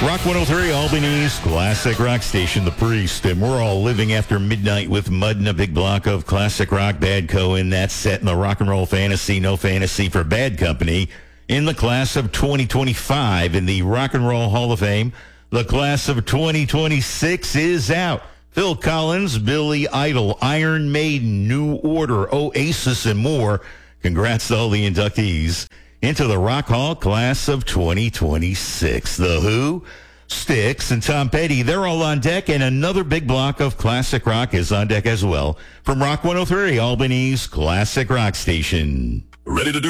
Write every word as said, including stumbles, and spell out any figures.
Rock one oh three, Albany's classic rock station, The Priest. And we're all living after midnight with Mud and a big block of classic rock. Bad Co. in that set in the rock and roll fantasy. No fantasy for Bad Company. In the class of twenty twenty-five in the Rock and Roll Hall of Fame. The class of twenty twenty-six is out. Phil Collins, Billy Idol, Iron Maiden, New Order, Oasis, and more. Congrats to all the inductees into the Rock Hall class of twenty twenty-six. The Who, Styx, and Tom Petty, they're all on deck, and another big block of classic rock is on deck as well. From Rock one oh three, Albany's classic rock station. Ready to do